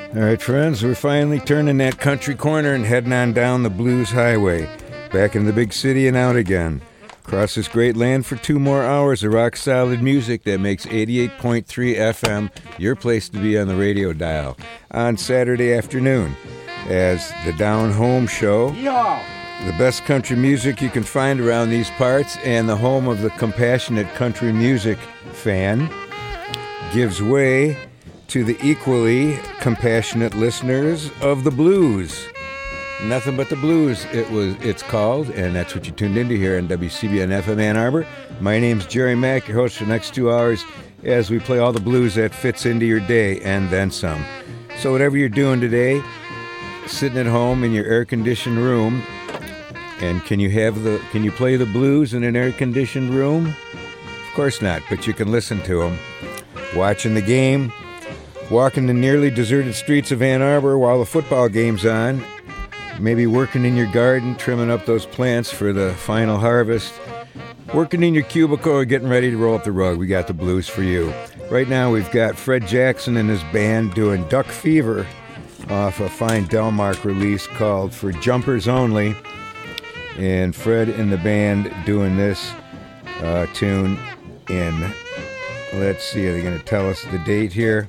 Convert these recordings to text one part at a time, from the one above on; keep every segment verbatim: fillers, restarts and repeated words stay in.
All right, friends, we're finally turning that country corner and heading on down the Blues Highway, back in the big city and out again. Across this great land for two more hours of rock-solid music that makes eighty-eight point three F M your place to be on the radio dial on Saturday afternoon as the Down Home Show. Yeah. The best country music you can find around these parts and the home of the compassionate country music fan gives way to the equally compassionate listeners of the blues. Nothing But the Blues, it was, it's called, and that's what you tuned into here on W C B N F M Ann Arbor. My name's Jerry Mack, your host for the next two hours as we play all the blues that fits into your day and then some. So whatever you're doing today, sitting at home in your air-conditioned room, and can you have the, can you play the blues in an air-conditioned room? Of course not, but you can listen to them. Watching the game, walking the nearly deserted streets of Ann Arbor while the football game's on, maybe working in your garden, trimming up those plants for the final harvest, working in your cubicle or getting ready to roll up the rug. We got the blues for you. Right now we've got Fred Jackson and his band doing Duck Fever off a fine Delmark release called For Jumpers Only, and Fred and the band doing this uh, tune in, let's see, are they going to tell us the date here?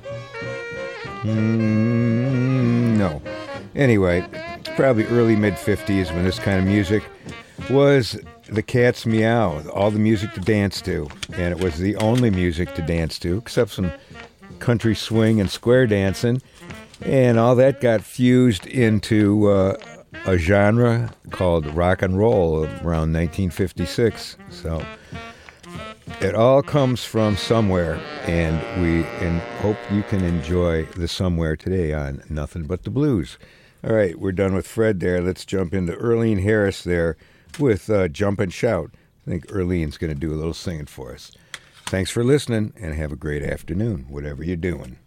Mm, no. Anyway, it's probably early mid-fifties when this kind of music was the cat's meow, all the music to dance to. And it was the only music to dance to, except some country swing and square dancing. And all that got fused into uh, a genre called rock and roll around nineteen fifty-six. So it all comes from somewhere, and we and hope you can enjoy the somewhere today on Nothing But the Blues. All right, we're done with Fred there. Let's jump into Earlene Harris there with uh, Jump and Shout. I think Earlene's going to do a little singing for us. Thanks for listening, and have a great afternoon, whatever you're doing.